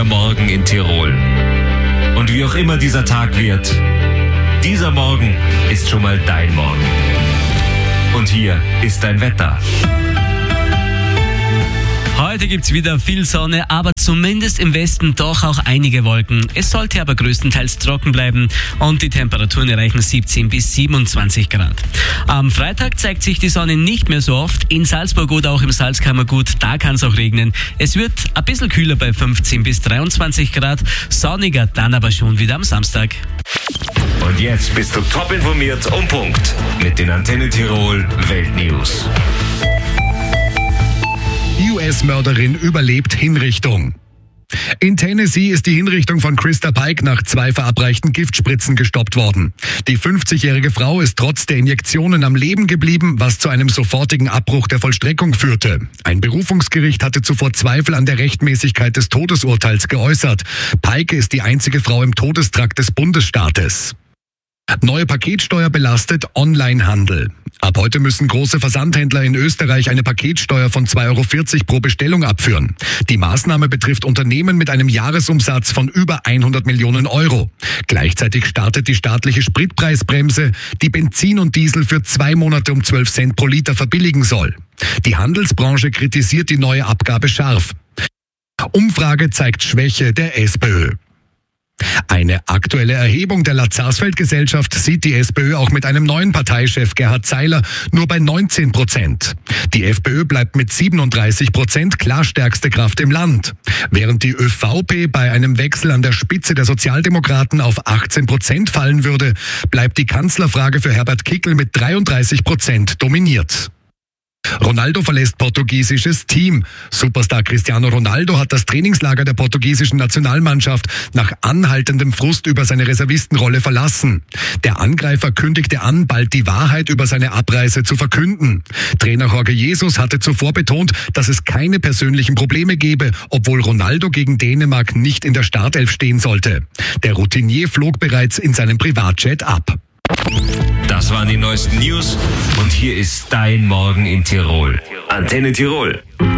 der Morgen in Tirol. Und wie auch immer dieser Tag wird, dieser Morgen ist schon mal dein Morgen. Und hier ist dein Wetter. Heute gibt's wieder viel Sonne, aber zumindest im Westen doch auch einige Wolken. Es sollte aber größtenteils trocken bleiben und die Temperaturen erreichen 17 bis 27 Grad. Am Freitag zeigt sich die Sonne nicht mehr so oft. In Salzburg oder auch im Salzkammergut, da kann es auch regnen. Es wird ein bisschen kühler bei 15 bis 23 Grad, sonniger dann aber schon wieder am Samstag. Und jetzt bist du top informiert um Punkt mit den Antenne Tirol Weltnews. US-Mörderin überlebt Hinrichtung. In Tennessee ist die Hinrichtung von Krista Pike nach 2 verabreichten Giftspritzen gestoppt worden. Die 50-jährige Frau ist trotz der Injektionen am Leben geblieben, was zu einem sofortigen Abbruch der Vollstreckung führte. Ein Berufungsgericht hatte zuvor Zweifel an der Rechtmäßigkeit des Todesurteils geäußert. Pike ist die einzige Frau im Todestrakt des Bundesstaates. Neue Paketsteuer belastet Onlinehandel. Ab heute müssen große Versandhändler in Österreich eine Paketsteuer von 2,40 € pro Bestellung abführen. Die Maßnahme betrifft Unternehmen mit einem Jahresumsatz von über 100 Millionen Euro. Gleichzeitig startet die staatliche Spritpreisbremse, die Benzin und Diesel für 2 Monate um 12 Cent pro Liter verbilligen soll. Die Handelsbranche kritisiert die neue Abgabe scharf. Umfrage zeigt Schwäche der SPÖ. Eine aktuelle Erhebung der Lazarsfeld-Gesellschaft sieht die SPÖ auch mit einem neuen Parteichef Gerhard Zeiler nur bei 19%. Die FPÖ bleibt mit 37% klar stärkste Kraft im Land. Während die ÖVP bei einem Wechsel an der Spitze der Sozialdemokraten auf 18% fallen würde, bleibt die Kanzlerfrage für Herbert Kickl mit 33% dominiert. Ronaldo verlässt portugiesisches Team. Superstar Cristiano Ronaldo hat das Trainingslager der portugiesischen Nationalmannschaft nach anhaltendem Frust über seine Reservistenrolle verlassen. Der Angreifer kündigte an, bald die Wahrheit über seine Abreise zu verkünden. Trainer Jorge Jesus hatte zuvor betont, dass es keine persönlichen Probleme gebe, obwohl Ronaldo gegen Dänemark nicht in der Startelf stehen sollte. Der Routinier flog bereits in seinem Privatjet ab. Das waren die neuesten News und hier ist dein Morgen in Tirol. Antenne Tirol.